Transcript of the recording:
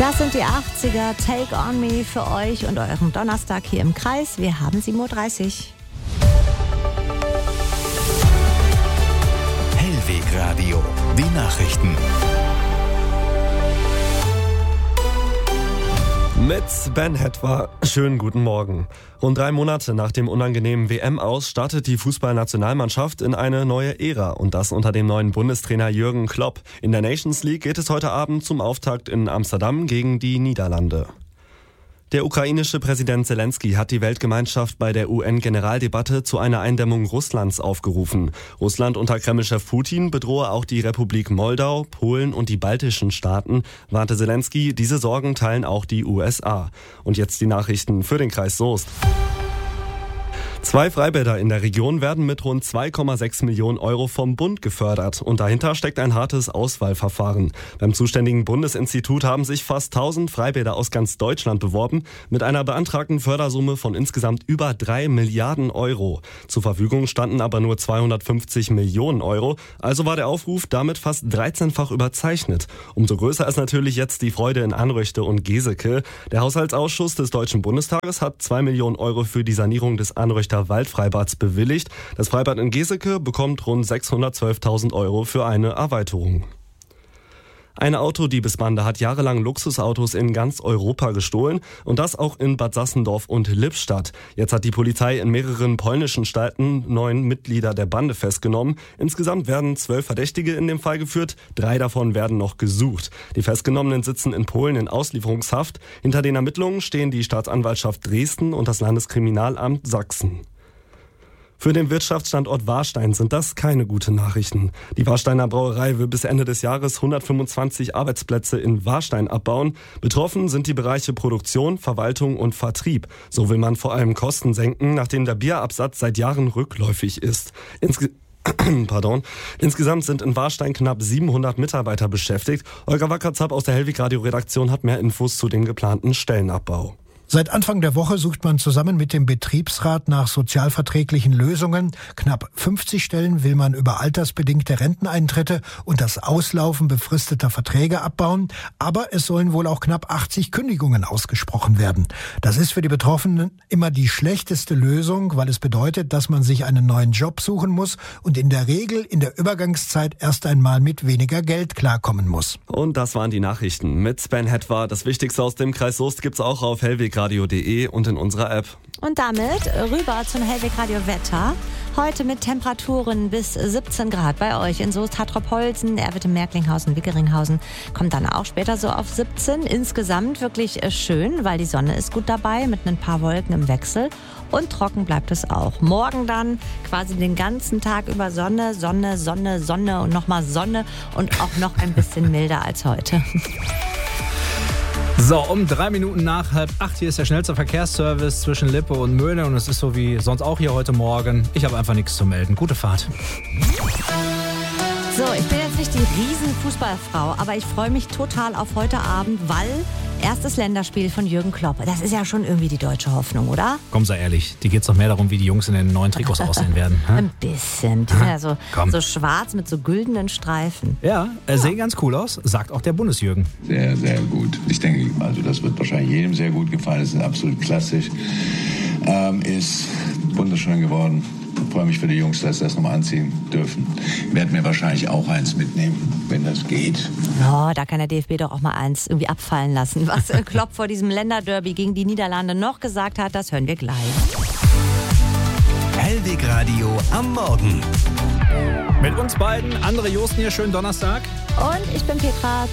Das sind die 80er, Take On Me für euch und euren Donnerstag hier im Kreis. Wir haben 7.30 Uhr. Hellwegradio, die Nachrichten. Mit Ben Hetwa. Schönen guten Morgen. Rund 3 Monate nach dem unangenehmen WM-Aus startet die Fußballnationalmannschaft in eine neue Ära und das unter dem neuen Bundestrainer Jürgen Klopp. In der Nations League geht es heute Abend zum Auftakt in Amsterdam gegen die Niederlande. Der ukrainische Präsident Zelensky hat die Weltgemeinschaft bei der UN-Generaldebatte zu einer Eindämmung Russlands aufgerufen. Russland unter Kremlchef Putin bedrohe auch die Republik Moldau, Polen und die baltischen Staaten, warnte Zelensky. Diese Sorgen teilen auch die USA. Und jetzt die Nachrichten für den Kreis Soest. 2 Freibäder in der Region werden mit rund 2,6 Millionen Euro vom Bund gefördert. Und dahinter steckt ein hartes Auswahlverfahren. Beim zuständigen Bundesinstitut haben sich fast 1000 Freibäder aus ganz Deutschland beworben, mit einer beantragten Fördersumme von insgesamt über 3 Milliarden Euro. Zur Verfügung standen aber nur 250 Millionen Euro. Also war der Aufruf damit fast 13-fach überzeichnet. Umso größer ist natürlich jetzt die Freude in Anröchte und Geseke. Der Haushaltsausschuss des Deutschen Bundestages hat 2 Millionen Euro für die Sanierung des Anröchter Waldfreibads bewilligt. Das Freibad in Geseke bekommt rund 612.000 Euro für eine Erweiterung. Eine Autodiebesbande hat jahrelang Luxusautos in ganz Europa gestohlen und das auch in Bad Sassendorf und Lippstadt. Jetzt hat die Polizei in mehreren polnischen Städten 9 Mitglieder der Bande festgenommen. Insgesamt werden 12 Verdächtige in dem Fall geführt, 3 davon werden noch gesucht. Die Festgenommenen sitzen in Polen in Auslieferungshaft. Hinter den Ermittlungen stehen die Staatsanwaltschaft Dresden und das Landeskriminalamt Sachsen. Für den Wirtschaftsstandort Warstein sind das keine guten Nachrichten. Die Warsteiner Brauerei will bis Ende des Jahres 125 Arbeitsplätze in Warstein abbauen. Betroffen sind die Bereiche Produktion, Verwaltung und Vertrieb. So will man vor allem Kosten senken, nachdem der Bierabsatz seit Jahren rückläufig ist. Insgesamt sind in Warstein knapp 700 Mitarbeiter beschäftigt. Olga Wackerzapp aus der Hellwegradio-Redaktion hat mehr Infos zu dem geplanten Stellenabbau. Seit Anfang der Woche sucht man zusammen mit dem Betriebsrat nach sozialverträglichen Lösungen. Knapp 50 Stellen will man über altersbedingte Renteneintritte und das Auslaufen befristeter Verträge abbauen. Aber es sollen wohl auch knapp 80 Kündigungen ausgesprochen werden. Das ist für die Betroffenen immer die schlechteste Lösung, weil es bedeutet, dass man sich einen neuen Job suchen muss und in der Regel in der Übergangszeit erst einmal mit weniger Geld klarkommen muss. Und das waren die Nachrichten mit Sven Hetwa. Das Wichtigste aus dem Kreis Soest gibt's auch auf hellwegradio.de und in unserer App. Und damit rüber zum Hellwegradio-Wetter. Heute mit Temperaturen bis 17 Grad bei euch in Soest, Hattropolzen, Erwitte, Merklinghausen, Wickeringhausen. Kommt dann auch später so auf 17. Insgesamt wirklich schön, weil die Sonne ist gut dabei mit ein paar Wolken im Wechsel. Und trocken bleibt es auch. Morgen dann quasi den ganzen Tag über Sonne, Sonne, Sonne, Sonne und nochmal Sonne und auch noch ein bisschen milder als heute. So, um 3 Minuten nach 7:30 hier ist der schnellste Verkehrsservice zwischen Lippe und Möhne und es ist so wie sonst auch hier heute Morgen. Ich habe einfach nichts zu melden. Gute Fahrt. So, ich bin jetzt nicht die Riesenfußballfrau, aber ich freue mich total auf heute Abend, weil erstes Länderspiel von Jürgen Klopp. Das ist ja schon irgendwie die deutsche Hoffnung, oder? Komm, sei ehrlich, dir geht's doch mehr darum, wie die Jungs in den neuen Trikots aussehen werden. Ein bisschen. Die sind ja so schwarz mit so güldenen Streifen. Ja, sehen ganz cool aus, sagt auch der Bundesjürgen. Sehr, sehr gut. Ich denke, also das wird wahrscheinlich jedem sehr gut gefallen. Es ist absolut klassisch. Ist wunderschön geworden. Ich freue mich für die Jungs, dass sie das nochmal anziehen dürfen. Werden mir wahrscheinlich auch eins mitnehmen, wenn das geht. Oh, da kann der DFB doch auch mal eins irgendwie abfallen lassen. Was Klopp vor diesem Länderderby gegen die Niederlande noch gesagt hat, das hören wir gleich. Hellwegradio am Morgen. Mit uns beiden, Andre Josten hier, schönen Donnerstag. Und ich bin Petra.